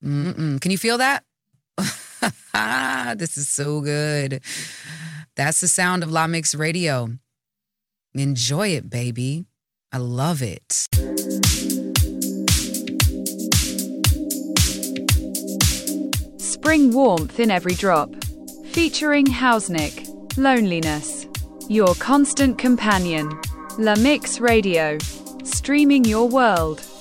Can you feel that? This is so good. That's the sound of La Mix Radio. Enjoy it, baby. I love it. Spring warmth in every drop. Featuring Hausnick, Loneliness. Your constant companion. La Mix Radio. Streaming your world.